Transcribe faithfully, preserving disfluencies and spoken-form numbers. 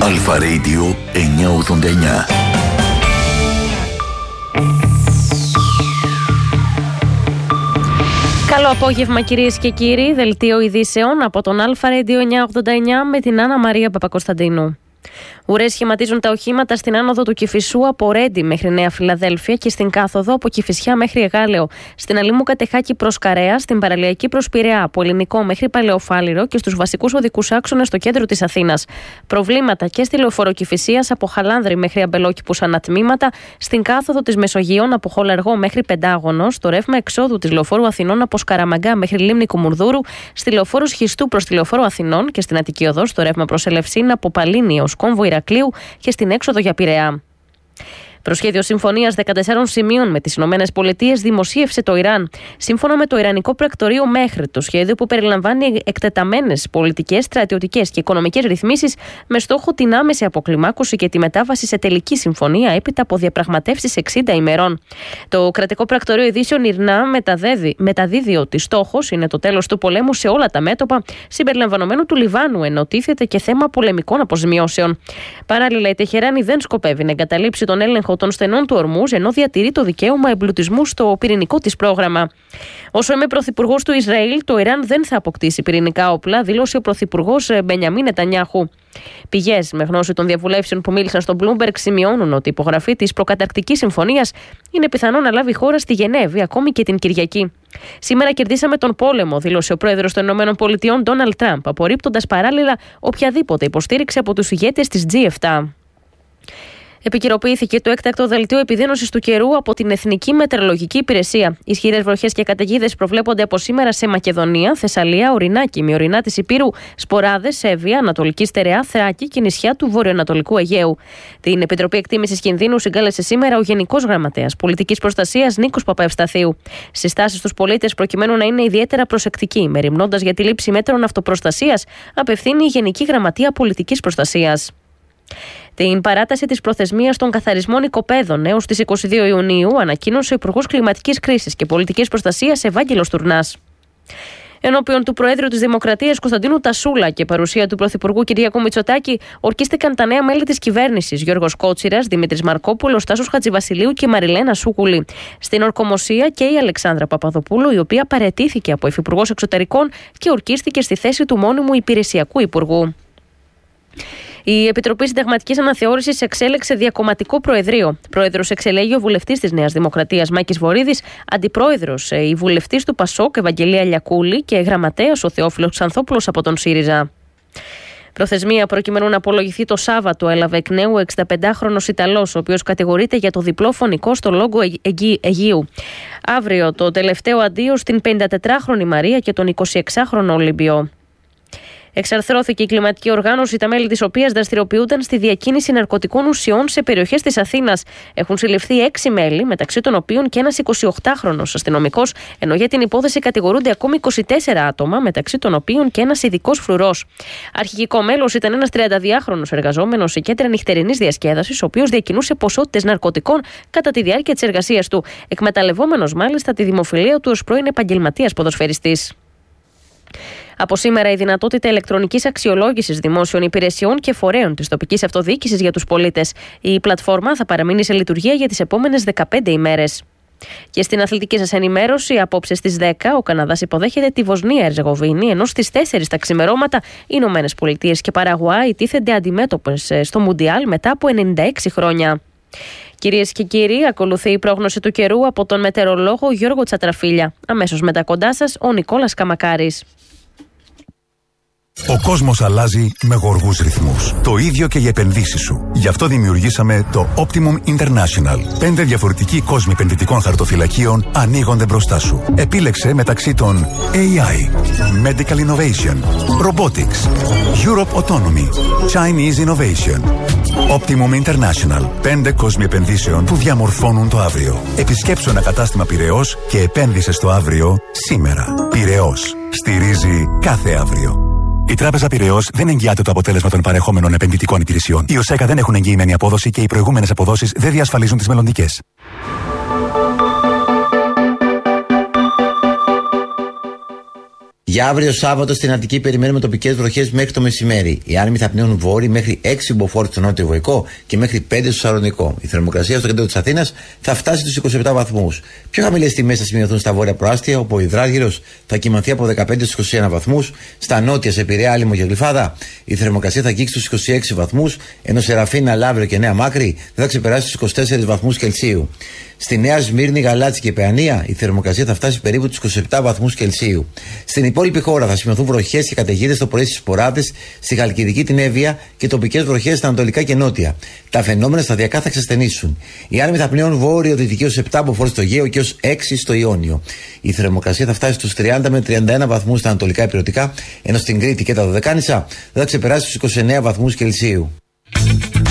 Αλφα Radio εννιακόσια ογδόντα εννιά. Καλό απόγευμα κυρίες και κύριοι, δελτίο ειδήσεων από τον Αλφα Radio εννιακόσια ογδόντα εννιά με την Άννα Μαρία Παπακοσταντίνου. Ουρές σχηματίζουν τα οχήματα στην άνοδο του Κηφισού από Ρέντι μέχρι Νέα Φιλαδέλφια και στην κάθοδο από Κηφισιά μέχρι Εγάλεο, στην Αλήμου Κατεχάκη προς Καρέα, στην παραλιακή προς Πειραιά, από Ελληνικό μέχρι Παλαιοφάλιρο και στους βασικούς οδικούς άξονες στο κέντρο της Αθήνας. Προβλήματα και στη λεωφόρο Κηφισίας από Χαλάνδρη μέχρι Αμπελόκηπους ανατμήματα, στην κάθοδο της Μεσογείων από Χολαργό μέχρι Πεντάγωνο, στο ρεύμα εξόδου της λεωφόρου Αθηνών από Σκαραμαγκά μέχρι Λίμνη Κουμουρδούρου, στη λεωφόρο Σχιστού προς τη λεωφόρο Αθηνών και στην Αττική Οδό στο ρεύμα προς Ελευσίνα από Παλίνη ως Κόμβο Ηρακλείου και στην έξοδο για Πειραιά. Προσχέδιο συμφωνίας δεκατεσσάρων σημείων με τις Ηνωμένες Πολιτείες δημοσίευσε το Ιράν. Σύμφωνα με το Ιρανικό Πρακτορείο Μέχρι, το σχέδιο που περιλαμβάνει εκτεταμένες πολιτικές, στρατιωτικές και οικονομικές ρυθμίσεις με στόχο την άμεση αποκλιμάκωση και τη μετάβαση σε τελική συμφωνία έπειτα από διαπραγματεύσεις εξήντα ημερών. Το κρατικό πρακτορείο ειδήσεων Ιρνά μεταδίδει, μεταδίδει ότι στόχος είναι το τέλος του πολέμου σε όλα τα μέτωπα, συμπεριλαμβανομένου του Λιβάνου, ενώ τίθεται και θέμα πολεμικών αποζημιώσεων. Παράλληλα, η Τεχεράνη δεν σκοπεύει να εγκαταλείψει τον έλεγχο των στενών του Ορμούζ, ενώ διατηρεί το δικαίωμα εμπλουτισμού στο πυρηνικό της πρόγραμμα. Όσο είμαι πρωθυπουργός του Ισραήλ, το Ιράν δεν θα αποκτήσει πυρηνικά όπλα, δήλωσε ο πρωθυπουργός Μπενιαμίν Νετανιάχου. Πηγές με γνώση των διαβουλεύσεων που μίλησαν στο Bloomberg σημειώνουν ότι η υπογραφή της προκαταρκτικής συμφωνίας είναι πιθανό να λάβει χώρα στη Γενέβη ακόμη και την Κυριακή. Σήμερα κερδίσαμε τον πόλεμο, δήλωσε ο πρόεδρος των ΗΠΑ Ντόναλντ Τραμπ, απορρίπτοντας παράλληλα οποιαδήποτε υποστήριξη από τους ηγέτες της τζι επτά. Επικαιροποιήθηκε το έκτακτο δελτίο επιδείνωσης του καιρού από την Εθνική Μετεωρολογική Υπηρεσία. Ισχυρές βροχές και καταιγίδες προβλέπονται από σήμερα σε Μακεδονία, Θεσσαλία, Ορεινά, Μειωρινά της Υπήρου, Σποράδες, Εύβοια, Ανατολική Στερεά, Θράκη και νησιά του Βορειοανατολικού Αιγαίου. Την Επιτροπή Εκτίμησης Κινδύνου συγκάλεσε σήμερα ο Γενικός Γραμματέας Πολιτικής Προστασίας Νίκος Παπαευσταθίου. Συστάσεις στους πολίτες προκειμένου να είναι ιδιαίτερα προσεκτικοί, μεριμνώντας για τη λήψη μέτρων αυτοπροστασίας, απευθύνει η Γενική Γραμματεία Πολιτικής Προστασίας. Την παράταση της προθεσμίας των καθαρισμών οικοπαίδων έως τις είκοσι δύο Ιουνίου ανακοίνωσε ο Υπουργός Κλιματικής Κρίσης και Πολιτικής Προστασίας Ευάγγελος Τουρνάς. Ενώπιον του Προέδρου της Δημοκρατίας Κωνσταντίνου Τασούλα και παρουσία του Πρωθυπουργού Κυριάκου Μητσοτάκη, ορκίστηκαν τα νέα μέλη της κυβέρνησης Γιώργος Κότσιρας, Δημήτρης Μαρκόπουλος, Τάσος Χατζηβασιλείου και Μαριλένα Σούκουλη. Στην ορκομοσία και η Αλεξάνδρα Παπαδοπούλου, η οποία παραιτήθηκε από Υφυπουργός Εξωτερικών και ορκίστηκε στη θέση του μόνιμου υπηρεσιακού υπουργού. Η Επιτροπή Συνταγματικής Αναθεώρησης εξέλεξε διακομματικό προεδρείο. Πρόεδρος εξελέγει ο βουλευτής της Νέας Δημοκρατίας Μάκης Βορίδης, αντιπρόεδρος η βουλευτής του Πασόκ Ευαγγελία Λιακούλη και γραμματέας ο Θεόφιλος Ξανθόπουλος από τον ΣΥΡΙΖΑ. Προθεσμία προκειμένου να απολογηθεί το Σάββατο έλαβε εκ νέου ο εξηνταπεντάχρονος Ιταλός, ο οποίος κατηγορείται για το διπλό φωνικό στο Λόγκο Αιγείου. Αύριο το τελευταίο αντίο στην πενηντατετράχρονη Μαρία και τον εικοσιεξάχρονο Ολυμπιό. Εξαρθρώθηκε η κλιματική οργάνωση, τα μέλη της οποίας δραστηριοποιούνταν στη διακίνηση ναρκωτικών ουσιών σε περιοχές της Αθήνας. Έχουν συλληφθεί έξι μέλη, μεταξύ των οποίων και ένας εικοσιοκτάχρονος αστυνομικός, ενώ για την υπόθεση κατηγορούνται ακόμη είκοσι τέσσερα άτομα, μεταξύ των οποίων και ένας ειδικός φρουρός. Αρχικό μέλος ήταν ένας τριανταδυάχρονος εργαζόμενος σε κέντρα νυχτερινής διασκέδασης, ο οποίος διακινούσε ποσότητες ναρκωτικών κατά τη διάρκεια της εργασίας του, εκμεταλλευόμενος μάλιστα τη δημοφιλία του ως πρώην επαγγελματίας ποδοσφαιριστής. Από σήμερα η δυνατότητα ηλεκτρονικής αξιολόγησης δημόσιων υπηρεσιών και φορέων της τοπικής αυτοδιοίκησης για τους πολίτες. Η πλατφόρμα θα παραμείνει σε λειτουργία για τις επόμενες δεκαπέντε ημέρες. Και στην αθλητική σας ενημέρωση, απόψε στις δέκα ο Καναδάς υποδέχεται τη Βοσνία Ερζεγοβίνη, ενώ στις τέσσερις τα ξημερώματα οι Ηνωμένες Πολιτείες και Παραγουάη τίθενται αντιμέτωπες στο Μουντιάλ μετά από ενενήντα έξι χρόνια. Κυρίες και κύριοι, ακολουθεί η πρόγνωση του καιρού από τον μετεωρολόγο Γιώργο Τσατραφίλια. Αμέσως μετά κοντά σας ο Νικόλας Καμακάρης. Ο κόσμος αλλάζει με γοργούς ρυθμούς. Το ίδιο και οι επενδύσεις σου. Γι' αυτό δημιουργήσαμε το Optimum International. Πέντε διαφορετικοί κόσμοι επενδυτικών χαρτοφυλακίων ανοίγονται μπροστά σου. Επίλεξε μεταξύ των έι άι, Medical Innovation, Robotics, Europe Autonomy, Chinese Innovation. Optimum International. Πέντε κόσμοι επενδύσεων που διαμορφώνουν το αύριο. Επισκέψου ένα κατάστημα Πειραιώς και επένδυσε στο αύριο σήμερα. Πειραιώς. Στηρίζει κάθε αύριο. Η Τράπεζα Πειραιώς δεν εγγυάται το αποτέλεσμα των παρεχόμενων επενδυτικών υπηρεσιών. Οι ΟΣΕΚΑ δεν έχουν εγγυημένη απόδοση και οι προηγούμενες αποδόσεις δεν διασφαλίζουν τις μελλοντικές. Για αύριο Σάββατο στην Αττική περιμένουμε τοπικές βροχές μέχρι το μεσημέρι. Οι άνεμοι θα πνέουν βόρειοι μέχρι έξι μποφόρ στο νότιο Βοϊκό και μέχρι πέντε στο Σαλονικό. Η θερμοκρασία στο κέντρο της Αθήνας θα φτάσει στους είκοσι επτά βαθμούς. Πιο χαμηλές τιμές θα σημειωθούν στα βόρεια προάστια, όπου ο υδράργυρος θα κυμανθεί από δεκαπέντε στους είκοσι ένα βαθμούς. Στα νότια, σε Πειραιά, Άλυμο και Γλυφάδα, η θερμοκρασία θα αγγίξει στους είκοσι έξι βαθμούς, ενώ σε Ραφίνα, Λαύριο και Νέα Μάκρη δεν θα ξεπεράσει τους είκοσι τέσσερις βαθμούς Κελσίου. Στη Νέα Σμύρνη, Γαλάτσι και Παιανία η θερμοκρασία θα φτάσει περίπου τους είκοσι επτά βαθμούς Κελσίου. Στην υπόλοιπη χώρα θα σημειωθούν βροχές και καταιγίδες το πρωί στις Σποράδες, στη Χαλκιδική, την Εύβοια και τοπικές βροχές στα ανατολικά και νότια. Τα φαινόμενα σταδιακά θα ξεσθενήσουν. Οι άνεμοι θα πνέουν βόρειο-δυτική ως επτά μποφόρ στο Αιγαίο και ως έξι στο Ιόνιο. Η θερμοκρασία θα φτάσει στους τριάντα με τριάντα ένα βαθμούς στα ανατολικά υπηρετικά, ενώ στην Κρήτη και τα Δωδεκάνησα δεν θα ξεπεράσει τους είκοσι εννέα βαθμούς Κελσίου.